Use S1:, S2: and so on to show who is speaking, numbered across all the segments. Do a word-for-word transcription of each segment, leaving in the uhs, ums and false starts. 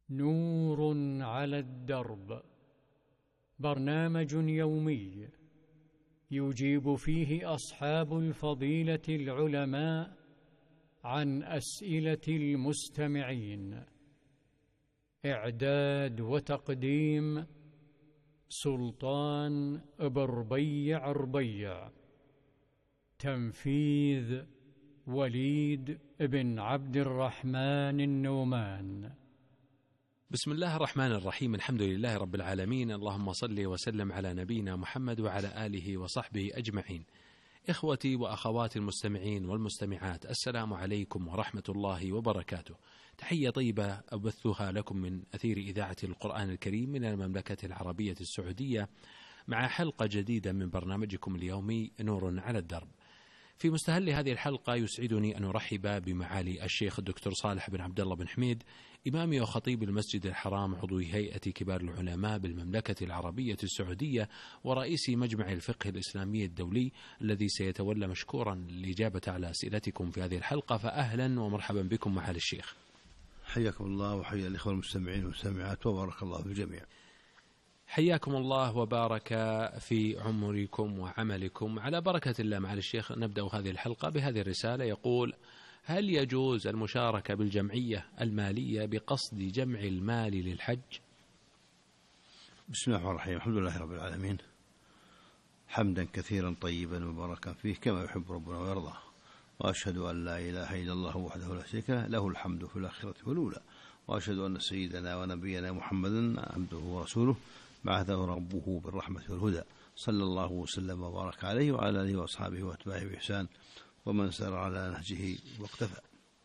S1: نور على الدرب، برنامج يومي يجيب فيه أصحاب الفضيلة العلماء عن أسئلة المستمعين. إعداد وتقديم سلطان بربيع ربيع. تنفيذ وليد بن عبد الرحمن النومان.
S2: بسم الله الرحمن الرحيم. الحمد لله رب العالمين، اللهم صل وسلم على نبينا محمد وعلى آله وصحبه أجمعين. إخوتي وأخواتي المستمعين والمستمعات، السلام عليكم ورحمة الله وبركاته. تحية طيبة أبثها لكم من أثير إذاعة القرآن الكريم من المملكة العربية السعودية، مع حلقة جديدة من برنامجكم اليومي نور على الدرب. في مستهل هذه الحلقة يسعدني أن أرحب بمعالي الشيخ الدكتور صالح بن عبد الله بن حميد، إمامي وخطيب المسجد الحرام، عضو هيئة كبار العلماء بالمملكة العربية السعودية، ورئيس مجمع الفقه الإسلامي الدولي، الذي سيتولى مشكورا الإجابة على أسئلتكم في هذه الحلقة. فأهلا ومرحبا بكم معالي الشيخ.
S3: حياكم الله وحيا الإخوة المستمعين والمستمعات، وبارك الله في الجميع.
S2: حياكم الله وبارك في عمركم وعملكم. على بركة الله معالي الشيخ، نبدأ هذه الحلقة بهذه الرسالة. يقول: هل يجوز المشاركة بالجمعية المالية بقصد جمع المال للحج؟
S3: بسم الله الرحمن الرحيم. الحمد لله رب العالمين، حمدا كثيرا طيبا مباركا فيه كما يحب ربنا ويرضى، وأشهد أن لا إله إلا الله وحده لا شريك له، له الحمد في الآخرة والأولى، وأشهد أن سيدنا ونبينا محمدا عبده ورسوله بعثه ربه بالرحمة والهدى، صلى الله وسلم وبارك عليه وعلى آله وأصحابه وأتباعه بإحسان ومن سار على نهجه واقتفى.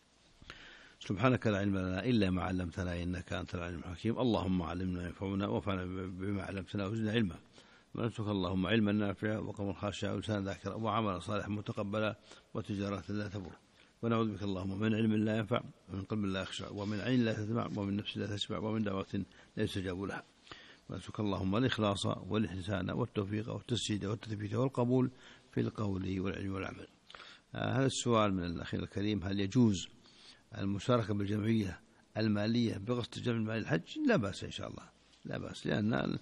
S3: سبحانك لا علم لنا إلا ما علمتنا إنك أنت العليم الحكيم. اللهم علمنا ينفعنا وانفعنا بما علمتنا وزدنا علما. ونسألك اللهم علما نافعا وقولا خاشعا ولسانا ذاكرا وعملا صالحا متقبلا وتجارة لا تبور. ونعوذ بك اللهم من علم لا ينفع ومن قلب لا يخشع ومن عين لا تسمع ومن نفس لا تشبع ومن دعوة لا يستجاب لها. ونسألك اللهم الإخلاص والإحسان والتوفيق والتسديد والتثبيت والقبول في القول والعلم والعمل. آه هذا السؤال من الأخير الكريم: هل يجوز المشاركة بالجمعية المالية بقصد جمع المال الحج؟ لا بأس إن شاء الله، لا بأس، لأن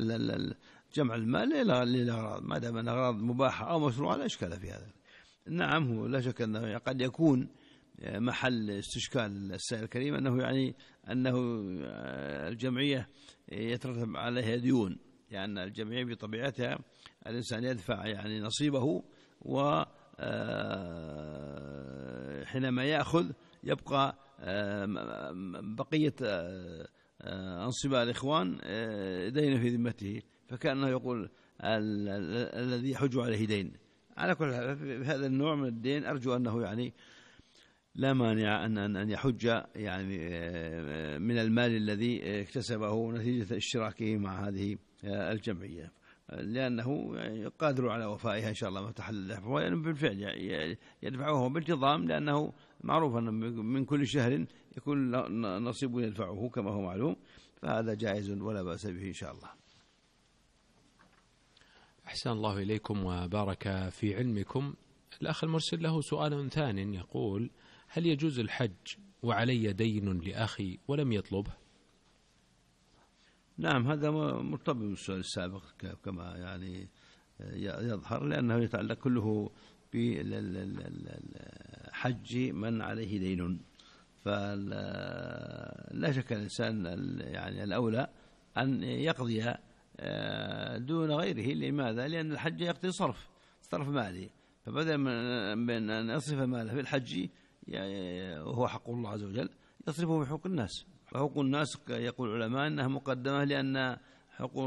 S3: جمع المال للأغراض ما دام أنها أغراض مباحة أو مشروعة لا إشكال في هذا. نعم، هو لا شك أنه قد يكون محل استشكال السائل الكريم أنه يعني أنه الجمعية يترتب عليها ديون، لأن يعني الجمعية بطبيعتها الإنسان يدفع يعني نصيبه، وحينما يأخذ يبقى بقية أنصباء الإخوان دين في ذمته، فكأنه يقول الذي يحج عليه دين. على كل حال في هذا النوع من الدين أرجو أنه يعني لا مانع أن أن يحج يعني من المال الذي اكتسبه نتيجة اشتراكه مع هذه الجمعية، لأنه قادر على وفائها إن شاء الله ما تحل له، يعني بالفعل يدفعه بانتظام، لأنه معروف أن من كل شهر يكون نصيب يدفعه كما هو معلوم، فهذا جائز ولا بأس به إن شاء الله.
S2: أحسن الله إليكم وبارك في علمكم. الأخ المرسل له سؤال ثاني يقول: هل يجوز الحج وعلي دين لأخي ولم يطلبه؟
S3: نعم، هذا مرتبط بالسؤال السابق كما يعني يظهر، لأنه يتعلق كله بالحج من عليه دين، فلا شك الإنسان يعني الأولى أن يقضي دون غيره. لماذا؟ لأن الحج يقضي صرف صرف مالي، فبدل من أن يصرف ماله في الحج وهو حق الله عز وجل يصرفه في حقوق الناس. فحقوق الناس يقول العلماء أنها مقدمة، لأن حقوق